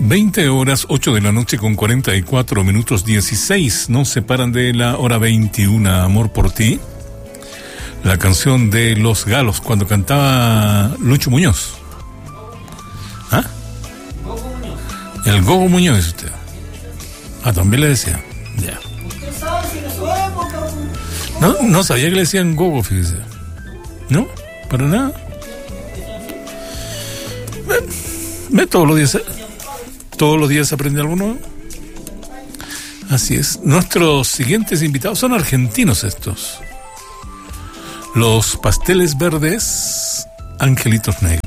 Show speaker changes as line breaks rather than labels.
20 horas, 8 de la noche con 44 minutos 16. Nos separan de la hora 21. Amor por ti. La canción de Los Galos, cuando cantaba Lucho Muñoz. ¿Ah? El Gogo Muñoz, es usted. Ah, también le decía. Ya. No sabía que le decían Gogo, fíjese. ¿No? Para nada. Todos los días se aprende algo nuevo. Así es. Nuestros siguientes invitados son argentinos estos. Los Pasteles Verdes, Angelitos Negros.